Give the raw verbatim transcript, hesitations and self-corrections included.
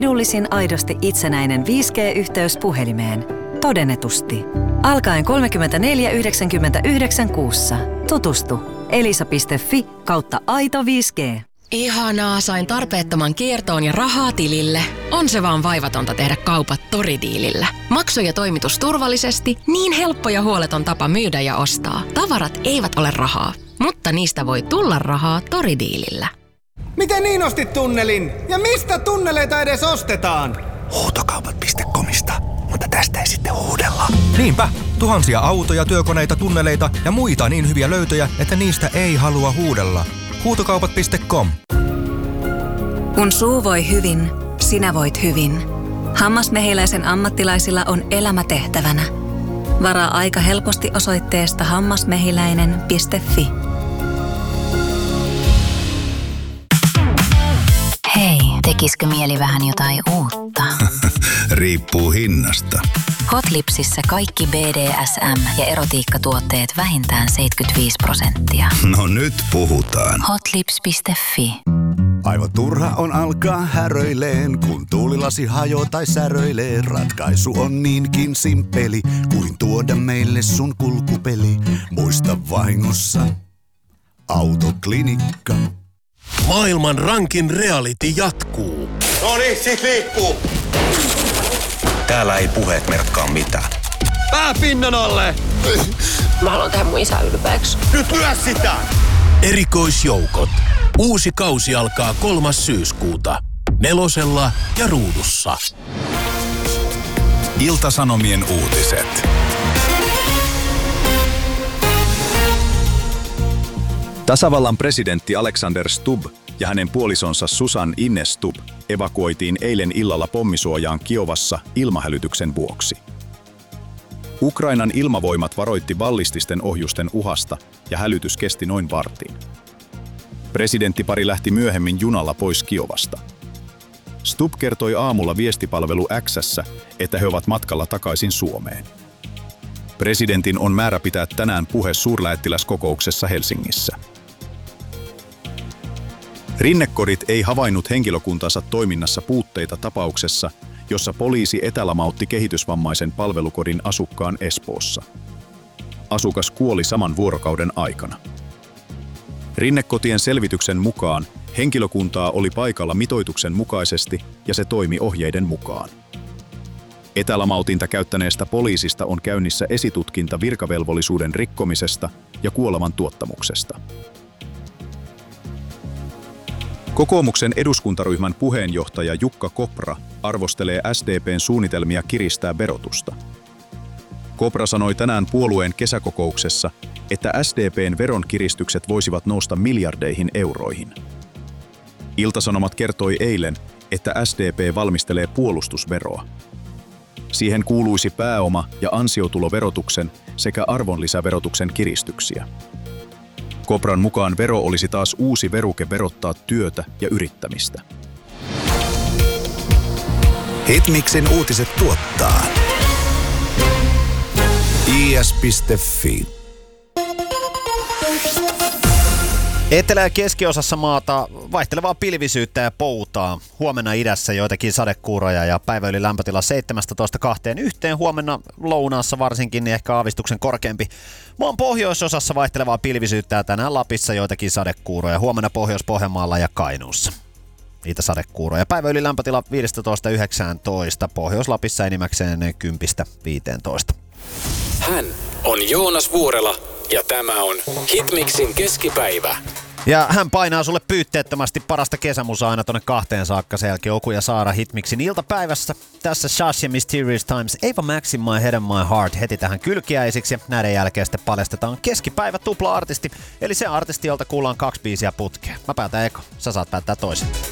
Edullisin aidosti itsenäinen viisi G-yhteys puhelimeen. Todennetusti. Alkaen kolmekymmentäneljä yhdeksänkymmentäyhdeksän kuussa. Tutustu. elisa piste fi kautta aito viisi G. Ihanaa, sain tarpeettoman kiertoon ja rahaa tilille. On se vaan vaivatonta tehdä kaupat Toridiilillä. Maksu ja toimitus turvallisesti, niin helppo ja huoleton tapa myydä ja ostaa. Tavarat eivät ole rahaa, mutta niistä voi tulla rahaa Toridiilillä. Miten niin ostit tunnelin? Ja mistä tunneleita edes ostetaan? Huutokaupat piste comista, mutta tästä ei sitten huudella. Niinpä, tuhansia autoja, työkoneita, tunneleita ja muita niin hyviä löytöjä, että niistä ei halua huudella. Huutokaupat piste com. Kun suu voi hyvin, sinä voit hyvin. Hammasmehiläisen ammattilaisilla on elämä tehtävänä. Varaa aika helposti osoitteesta hammasmehiläinen piste fi. Hei, tekisikö mieli vähän jotain uutta? Riippuu hinnasta. Hotlipsissä kaikki B D S M- ja erotiikkatuotteet vähintään seitsemänkymmentäviisi prosenttia. No nyt puhutaan. Hotlips piste fi. Aivan turha on alkaa häröileen, kun tuulilasi hajoo tai säröilee. Ratkaisu on niinkin simppeli, kuin tuoda meille sun kulkupeli. Muista vahingossa, Autoklinikka. Maailman rankin reality jatkuu. No niin, sit liikkuu. Täällä ei puheet merkkaa mitään. Pää pinnan alle! Mä haluan tehdä mun isä ylpeäksi. Nyt lyö sitä! Erikoisjoukot. Uusi kausi alkaa kolmas syyskuuta. Nelosella ja Ruudussa. Ilta-Sanomien uutiset. Tasavallan presidentti Alexander Stubb ja hänen puolisonsa Susan Ines Stubb evakuoitiin eilen illalla pommisuojaan Kiovassa ilmahälytyksen vuoksi. Ukrainan ilmavoimat varoitti ballististen ohjusten uhasta ja hälytys kesti noin vartin. Presidenttipari lähti myöhemmin junalla pois Kiovasta. Stubb kertoi aamulla viestipalvelu X:ssä, että he ovat matkalla takaisin Suomeen. Presidentin on määrä pitää tänään puhe suurlähettiläskokouksessa Helsingissä. Rinnekodit ei havainnut henkilökuntansa toiminnassa puutteita tapauksessa, jossa poliisi etälamautti kehitysvammaisen palvelukodin asukkaan Espoossa. Asukas kuoli saman vuorokauden aikana. Rinnekotien selvityksen mukaan henkilökuntaa oli paikalla mitoituksen mukaisesti ja se toimi ohjeiden mukaan. Etälamautinta käyttäneestä poliisista on käynnissä esitutkinta virkavelvollisuuden rikkomisesta ja kuoleman tuottamuksesta. Kokoomuksen eduskuntaryhmän puheenjohtaja Jukka Kopra arvostelee S D P:n suunnitelmia kiristää verotusta. Kopra sanoi tänään puolueen kesäkokouksessa, että S D P:n veronkiristykset voisivat nousta miljardeihin euroihin. Ilta-Sanomat kertoi eilen, että S D P valmistelee puolustusveroa. Siihen kuuluisi pääoma- ja ansiotuloverotuksen sekä arvonlisäverotuksen kiristyksiä. Kopran mukaan vero olisi taas uusi veruke verottaa työtä ja yrittämistä. Hitmixin uutiset tuottaa I S piste fi. Etelä- ja keskiosassa maata vaihtelevaa pilvisyyttä ja poutaa. Huomenna idässä joitakin sadekuuroja ja päiväyli lämpötila seitsemästätoista kahteenkymmeneenyhteen. Huomenna lounaassa varsinkin niin ehkä aavistuksen korkeampi. Maan pohjoisosassa vaihtelevaa pilvisyyttä ja tänään Lapissa joitakin sadekuuroja. Huomenna Pohjois-Pohjanmaalla ja Kainuussa. Niitä sadekuuroja. Päiväyli lämpötila viidestätoista yhdeksääntoista. Pohjois-Lapissa enimmäkseen kymmenestä viiteentoista. Hän on Joonas Vuorela ja tämä on Hitmixin keskipäivä. Ja hän painaa sulle pyytteettömästi parasta kesämusaa aina tonne kahteen saakka. Sen jälkeen Oku ja Saara Hitmixin iltapäivässä. Tässä Shash ja Mysterious Times, Ava Max in My Head and My Heart heti tähän kylkiäisiksi. Ja näiden jälkeen sitten paljastetaan keskipäivä tupla-artisti. Eli se artisti, jolta kuullaan kaksi biisiä putkeen. Mä päätän eka, sä saat päättää toisen.